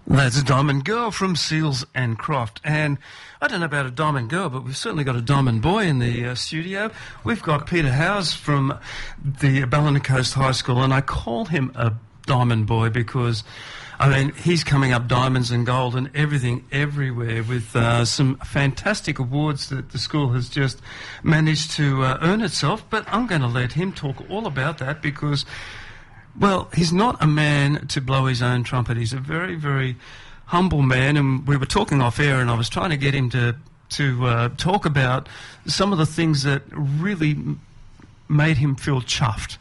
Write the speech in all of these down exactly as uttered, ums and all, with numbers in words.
That's a Diamond Girl from Seals and Croft. And I don't know about a Diamond Girl, but we've certainly got a Diamond Boy in the uh, studio. We've got Peter Howes from the Ballina Coast High School, and I call him a Diamond Boy because, I mean, he's coming up diamonds and gold and everything everywhere with uh, some fantastic awards that the school has just managed to uh, earn itself. But I'm going to let him talk all about that because, well, he's not a man to blow his own trumpet. He's a very, very humble man, and we were talking off air, and I was trying to get him to to uh, talk about some of the things that really m- made him feel chuffed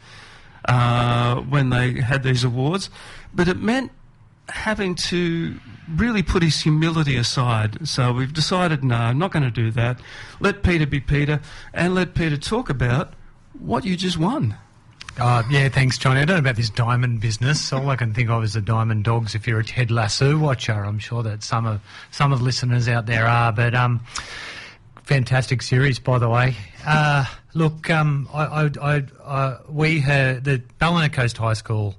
uh, when they had these awards. But it meant having to really put his humility aside. So we've decided, no, I'm not going to do that. Let Peter be Peter, and let Peter talk about what you just won. Uh, yeah, thanks, Johnny. I don't know about this diamond business. All I can think of is the Diamond Dogs. If you're a Ted Lasso watcher, I'm sure that some of some of the listeners out there are. But um, fantastic series, by the way. Uh, look, um, I, I, I, I, we have, the Ballina Coast High School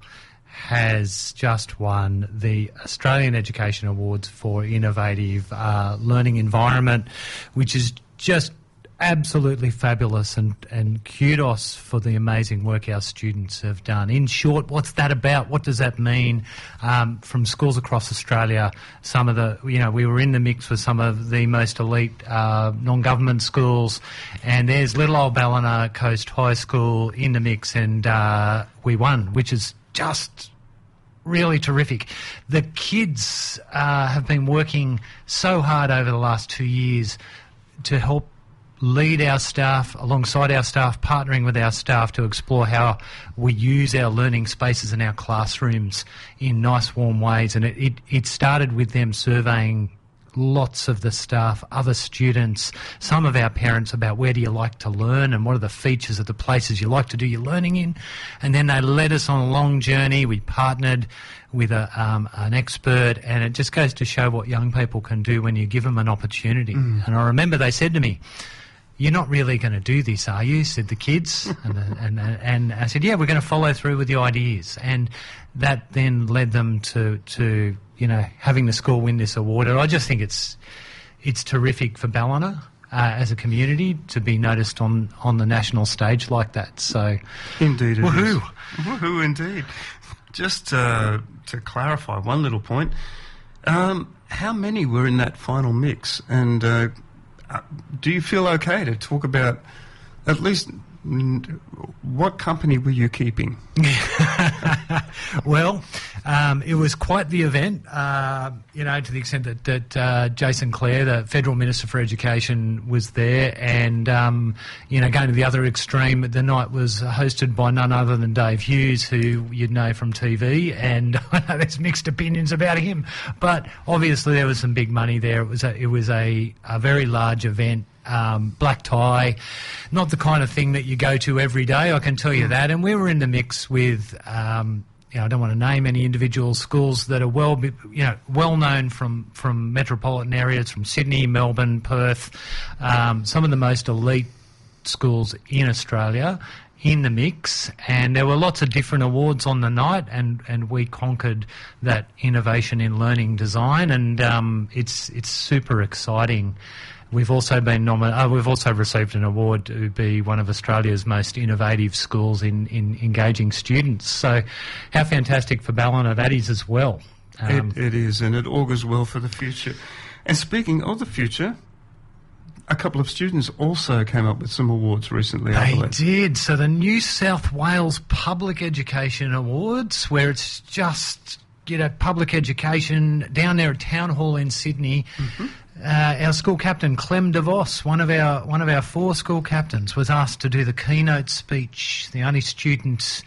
has just won the Australian Education Awards for Innovative uh, Learning Environment, which is just absolutely fabulous, and, and kudos for the amazing work our students have done. In short, what's that about? What does that mean? Um, from schools across Australia, some of the, you know, we were in the mix with some of the most elite uh, non-government schools, and there's little old Ballina Coast High School in the mix, and uh, we won, which is just really terrific. The kids uh, have been working so hard over the last two years to help lead our staff, alongside our staff, partnering with our staff to explore how we use our learning spaces in our classrooms in nice, warm ways. And it, it, it started with them surveying lots of the staff, other students, some of our parents about where do you like to learn and what are the features of the places you like to do your learning in. And then they led us on a long journey. We partnered with a, um, an expert, and it just goes to show what young people can do when you give them an opportunity. Mm. And I remember they said to me, "You're not really going to do this, are you?" said the kids. and, and, and I said, "Yeah, we're going to follow through with your ideas." And that then led them to, to you know, having the school win this award. And I just think it's it's terrific for Ballina uh, as a community to be noticed on, on the national stage like that. So, indeed, it woohoo. is. Woohoo, indeed. Just uh, to clarify one little point, um, how many were in that final mix? And uh, do you feel okay to talk about at least what company were you keeping? Well, um, it was quite the event, uh, you know, to the extent that, that uh, Jason Clare, the Federal Minister for Education, was there. And, um, you know, going to the other extreme, the night was hosted by none other than Dave Hughes, who you'd know from T V. And I know there's mixed opinions about him. But obviously there was some big money there. It was a, it was a, a very large event. Um, black tie, not the kind of thing that you go to every day, I can tell you that. And we were in the mix with, um, you know, I don't want to name any individual schools that are well, you know, well known from, from metropolitan areas, from Sydney, Melbourne, Perth, um, some of the most elite schools in Australia in the mix. And there were lots of different awards on the night, and, and we conquered that innovation in learning design, and um, it's it's super exciting. We've also been nominated. Uh, we've also received an award to be one of Australia's most innovative schools in, in engaging students. So, how fantastic for Ballina that is as well. Um, it, it is, and it augurs well for the future. And speaking of the future, a couple of students also came up with some awards recently. I They believe. did. So the New South Wales Public Education Awards, where it's just, you know, public education down there at Town Hall in Sydney. Mm-hmm. Uh, our school captain, Clem DeVos, one of our one of our four school captains, was asked to do the keynote speech. The only student